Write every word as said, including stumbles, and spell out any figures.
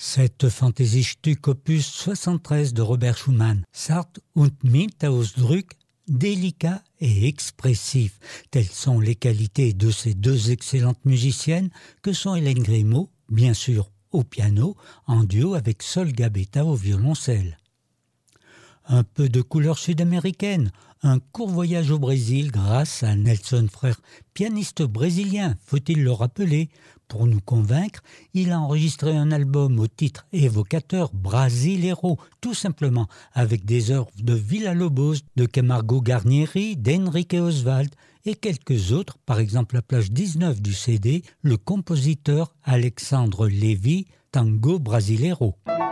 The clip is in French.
Cette Fantasy-Stück opus soixante-treize de Robert Schumann, Zart und mild Ausdruck, délicat et expressif. Telles sont les qualités de ces deux excellentes musiciennes que sont Hélène Grimaud, bien sûr au piano, en duo avec Sol Gabetta au violoncelle. Un peu de couleur sud-américaine, un court voyage au Brésil grâce à Nelson Frère, pianiste brésilien, faut-il le rappeler. Pour nous convaincre, il a enregistré un album au titre évocateur Brasileiro, tout simplement, avec des œuvres de Villa-Lobos, de Camargo Guarnieri, d'Henrique Oswald et quelques autres, par exemple la page dix-neuf du C D, le compositeur Alexandre Lévy, Tango Brasileiro.